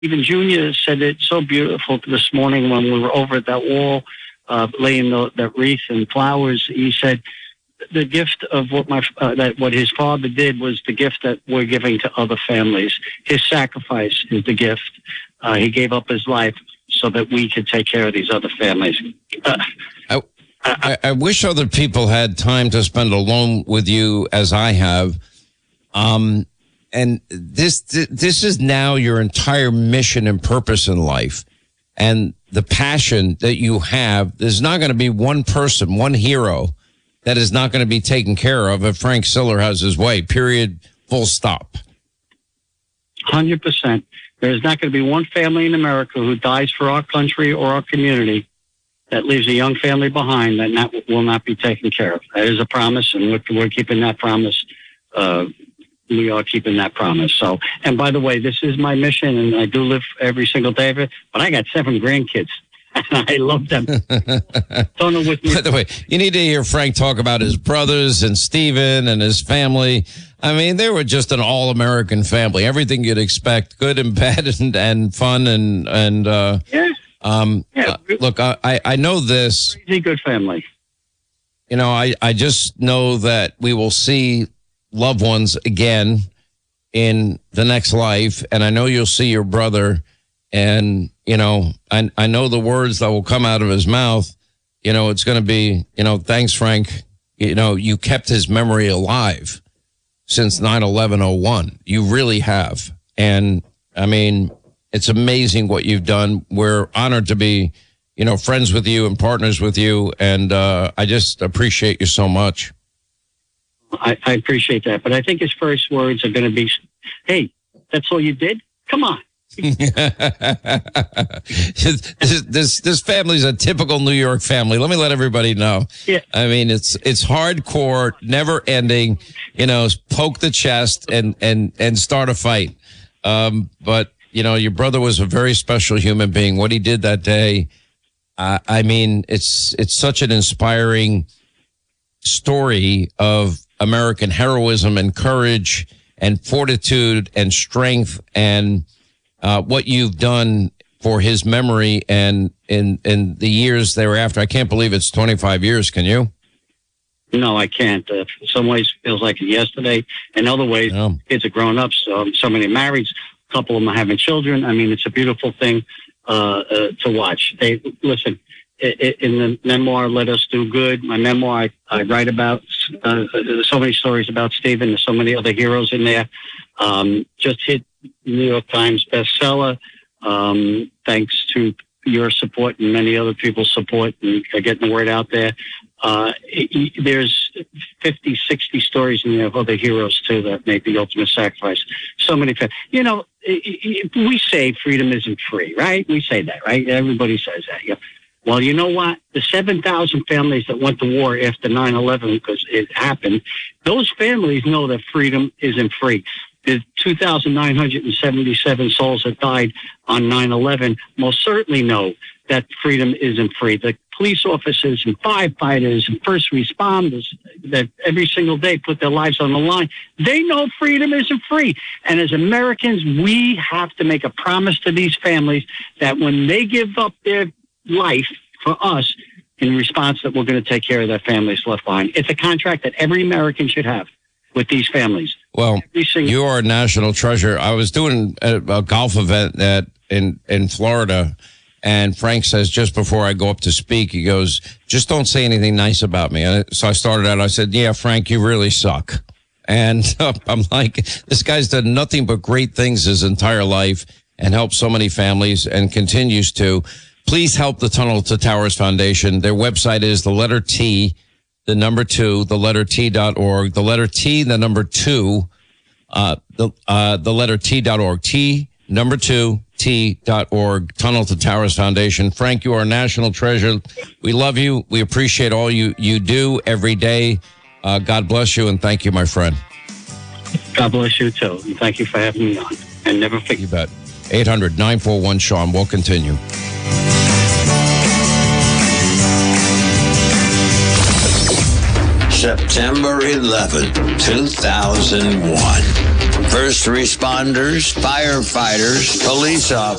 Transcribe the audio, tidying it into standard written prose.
Even Junior said it so beautiful this morning when we were over at that wall, laying that wreath and flowers. He said the gift of what his father did was the gift that we're giving to other families. His sacrifice is the gift. He gave up his life so that we could take care of these other families. I wish other people had time to spend alone with you as I have. And this is now your entire mission and purpose in life. And the passion that you have, there's not going to be one person, one hero that is not going to be taken care of if Frank Siller has his way, period, full stop. 100%. There's not going to be one family in America who dies for our country or our community that leaves a young family behind that will not be taken care of. That is a promise, and we're keeping that promise. We are keeping that promise. So, and by the way, this is my mission, and I do live every single day of it, but I got 7 grandkids. I love them. Don't know with me. By the way, you need to hear Frank talk about his brothers and Steven and his family. I mean, they were just an all-American family. Everything you'd expect, good and bad and fun and yeah. Look, I know this. Crazy good family. You know, I just know that we will see loved ones again in the next life, and I know you'll see your brother. And, you know, I know the words that will come out of his mouth, you know, it's going to be, you know, thanks, Frank. You know, you kept his memory alive since 9/11/01. You really have. And I mean, it's amazing what you've done. We're honored to be, you know, friends with you and partners with you. And I just appreciate you so much. I appreciate that. But I think his first words are going to be, hey, that's all you did? Come on. This family's a typical New York family. Let me let everybody know. Yeah. I mean, it's hardcore, never ending, you know, poke the chest and start a fight. But, you know, your brother was a very special human being. What he did that day, I mean, it's such an inspiring story of American heroism and courage and fortitude and strength and what you've done for his memory and in the years thereafter. I can't believe it's 25 years. Can you? No, I can't. In some ways, it feels like yesterday. In other ways, kids are grown up. So many married. A couple of them are having children. I mean, it's a beautiful thing to watch. Listen, in the memoir, Let Us Do Good, my memoir, I write about so many stories about Steven. There's so many other heroes in there. Just hit New York Times bestseller, thanks to your support and many other people's support and getting the word out there. There's 50, 60 stories in there of other heroes, too, that made the ultimate sacrifice. So many, you know, we say freedom isn't free, right? We say that, right? Everybody says that. Yeah. Well, you know what? The 7,000 families that went to war after 9/11, because it happened, those families know that freedom isn't free. The 2,977 souls that died on 9/11 most certainly know that freedom isn't free. The police officers and firefighters and first responders that every single day put their lives on the line, they know freedom isn't free. And as Americans, we have to make a promise to these families that when they give up their life for us, in response, that we're going to take care of their families left behind. It's a contract that every American should have with these families. Well, you are a national treasure. I was doing a golf event in Florida, and Frank says, just before I go up to speak, he goes, just don't say anything nice about me. And so I started out, I said, yeah, Frank, you really suck. And I'm like, this guy's done nothing but great things his entire life and helped so many families and continues to. Please help the Tunnel to Towers Foundation. Their website is the letter T, the number 2, the letter T.org, the letter T, the number 2, the letter T.org, T, number 2, T.org, Tunnel to Towers Foundation. Frank, you are a national treasure. We love you. We appreciate all you do every day. God bless you, and thank you, my friend. God bless you, too. And thank you for having me on. And never forget. You bet. 800-941-SEAN. We'll continue. September 11, 2001. first responders, firefighters, police officers.